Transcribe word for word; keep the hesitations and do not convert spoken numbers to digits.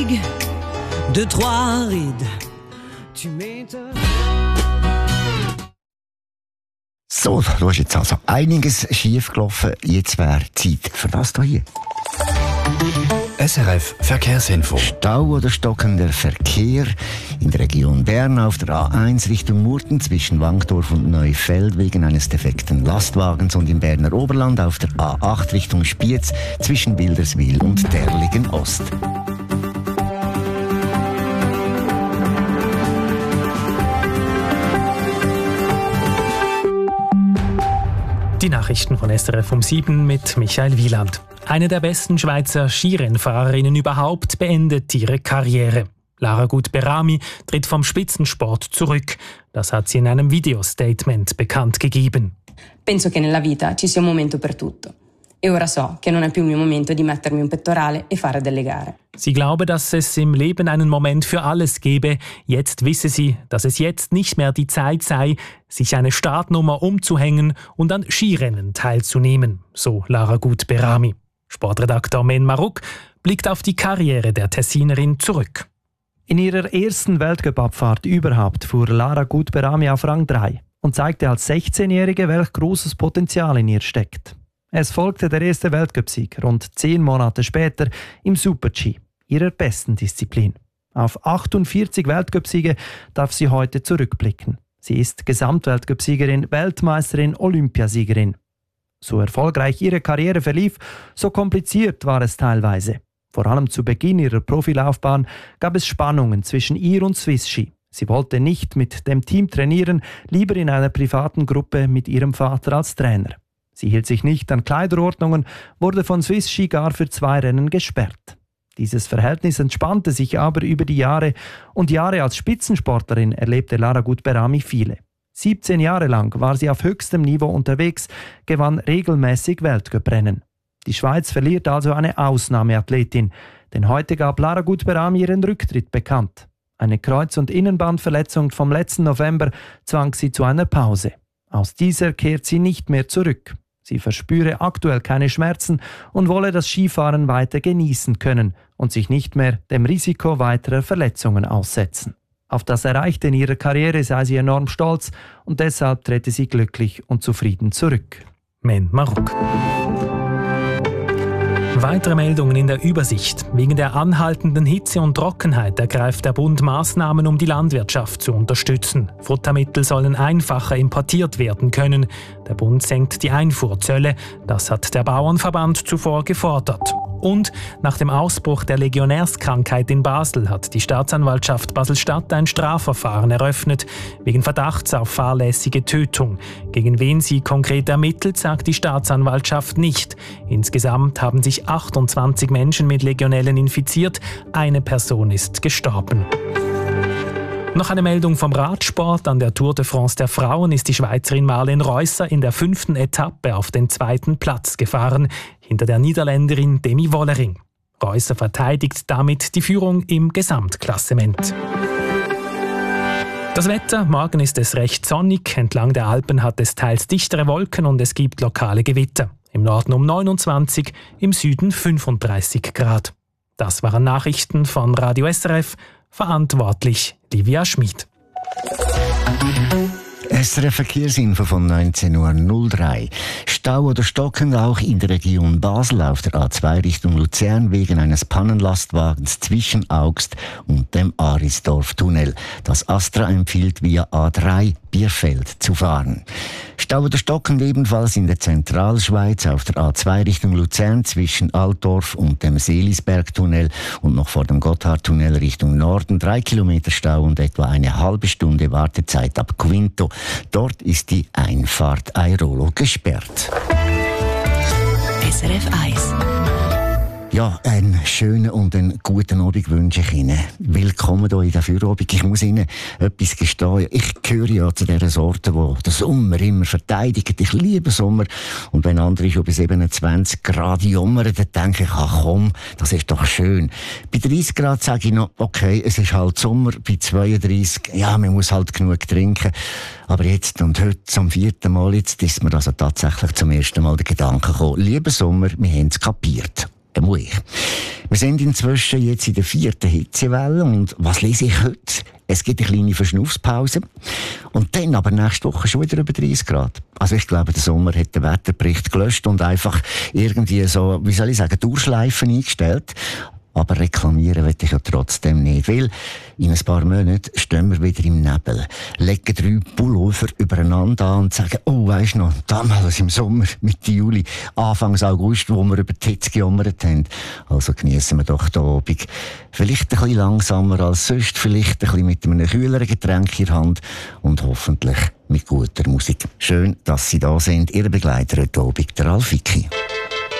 vague de trois rides. Tu m'étonnes. So, da ist jetzt also einiges schief gelaufen. Jetzt wäre Zeit für das hier. S R F Verkehrsinfo. Stau oder stockender Verkehr in der Region Bern auf der A eins Richtung Murten zwischen Wankdorf und Neufeld wegen eines defekten Lastwagens und im Berner Oberland auf der A acht Richtung Spiez zwischen Wilderswil und Derligen Ost. Die Nachrichten von S R F um sieben mit Michael Wieland. Eine der besten Schweizer Skirennfahrerinnen überhaupt beendet ihre Karriere. Lara Gut-Berami tritt vom Spitzensport zurück. Das hat sie in einem Videostatement bekannt gegeben. Penso che nella vita ci sia un momento per tutto. E ora so che non è più il mio momento di mettermi un pettorale e fare delle gare. Sie glaube, dass es im Leben einen Moment für alles gebe. Jetzt wisse sie, dass es jetzt nicht mehr die Zeit sei, sich eine Startnummer umzuhängen und an Skirennen teilzunehmen, so Lara Gut-Berami. Sportredakteur Men Maruk blickt auf die Karriere der Tessinerin zurück. In ihrer ersten Weltcup-Abfahrt überhaupt fuhr Lara Gut-Berami auf Rang drei und zeigte als sechzehnjährige, welch großes Potenzial in ihr steckt. Es folgte der erste Weltcupsieg rund zehn Monate später im Super-G, ihrer besten Disziplin. Auf achtundvierzig Weltcupsiege darf sie heute zurückblicken. Sie ist Gesamtweltcupsiegerin, Weltmeisterin, Olympiasiegerin. So erfolgreich ihre Karriere verlief, so kompliziert war es teilweise. Vor allem zu Beginn ihrer Profilaufbahn gab es Spannungen zwischen ihr und Swiss Ski. Sie wollte nicht mit dem Team trainieren, lieber in einer privaten Gruppe mit ihrem Vater als Trainer. Sie hielt sich nicht an Kleiderordnungen, wurde von Swiss Ski gar für zwei Rennen gesperrt. Dieses Verhältnis entspannte sich aber über die Jahre und Jahre als Spitzensportlerin erlebte Lara Gut-Berami viele. siebzehn Jahre lang war sie auf höchstem Niveau unterwegs, gewann regelmäßig Weltcuprennen. Die Schweiz verliert also eine Ausnahmeathletin, denn heute gab Lara Gut-Berami ihren Rücktritt bekannt. Eine Kreuz- und Innenbandverletzung vom letzten November zwang sie zu einer Pause. Aus dieser kehrt sie nicht mehr zurück. Sie verspüre aktuell keine Schmerzen und wolle das Skifahren weiter genießen können und sich nicht mehr dem Risiko weiterer Verletzungen aussetzen. Auf das Erreichte in ihrer Karriere sei sie enorm stolz und deshalb trete sie glücklich und zufrieden zurück. Men Maruk. Weitere Meldungen in der Übersicht. Wegen der anhaltenden Hitze und Trockenheit ergreift der Bund Maßnahmen, um die Landwirtschaft zu unterstützen. Futtermittel sollen einfacher importiert werden können. Der Bund senkt die Einfuhrzölle. Das hat der Bauernverband zuvor gefordert. Und nach dem Ausbruch der Legionärskrankheit in Basel hat die Staatsanwaltschaft Basel-Stadt ein Strafverfahren eröffnet, wegen Verdachts auf fahrlässige Tötung. Gegen wen sie konkret ermittelt, sagt die Staatsanwaltschaft nicht. Insgesamt haben sich achtundzwanzig Menschen mit Legionellen infiziert. Eine Person ist gestorben. Noch eine Meldung vom Radsport. An der Tour de France der Frauen ist die Schweizerin Marlene Reusser in der fünften Etappe auf den zweiten Platz gefahren, hinter der Niederländerin Demi Wollering. Reusser verteidigt damit die Führung im Gesamtklassement. Das Wetter: Morgen ist es recht sonnig, entlang der Alpen hat es teils dichtere Wolken und es gibt lokale Gewitter. Im Norden um neunundzwanzig, im Süden fünfunddreißig Grad. Das waren Nachrichten von Radio S R F. Verantwortlich Livia Schmid. S R F Verkehrsinfo von neunzehn Uhr null drei. Stau oder stockend auch in der Region Basel auf der A zwei Richtung Luzern wegen eines Pannenlastwagens zwischen Augst und dem Arisdorf-Tunnel. Das Astra empfiehlt via A drei Bierfeld zu fahren. Stau oder stockend ebenfalls in der Zentralschweiz auf der A zwei Richtung Luzern zwischen Altdorf und dem Seelisberg-Tunnel und noch vor dem Gotthardtunnel Richtung Norden. Drei Kilometer Stau und etwa eine halbe Stunde Wartezeit ab Quinto. Dort ist die Einfahrt Airolo gesperrt. S R F eins. Ja, einen schönen und einen guten Abend wünsche ich Ihnen. Willkommen hier in der Feierabend. Ich muss Ihnen etwas gestehen. Ich gehöre ja zu dieser Sorte, die den Sommer immer verteidigt. Ich liebe Sommer. Und wenn andere schon bei siebenundzwanzig Grad jammern, dann denke ich, ach komm, das ist doch schön. Bei dreißig Grad sage ich noch, okay, es ist halt Sommer. Bei zweiunddreißig, ja, man muss halt genug trinken. Aber jetzt und heute zum vierten Mal, jetzt ist mir also tatsächlich zum ersten Mal der Gedanke gekommen, lieber Sommer, wir haben es kapiert. Einmal ich. Wir sind inzwischen jetzt in der vierten Hitzewelle und was lese ich heute? Es gibt eine kleine Verschnaufspause und dann aber nächste Woche schon wieder über dreißig Grad. Also ich glaube, der Sommer hat den Wetterbericht gelöscht und einfach irgendwie so, wie soll ich sagen, Durchschleifen eingestellt. Aber reklamieren will ich ja trotzdem nicht, weil in ein paar Monaten stehen wir wieder im Nebel, legen drei Pullover übereinander an und sagen, oh, weisst du noch, damals im Sommer, Mitte Juli, Anfangs August, wo wir über die Hitze gejammert haben. Also geniessen wir doch den Abend. Vielleicht ein bisschen langsamer als sonst, vielleicht ein bisschen mit einem kühleren Getränk in der Hand und hoffentlich mit guter Musik. Schön, dass Sie da sind. Ihr Begleiter heute Abend, der Ralf Vicky.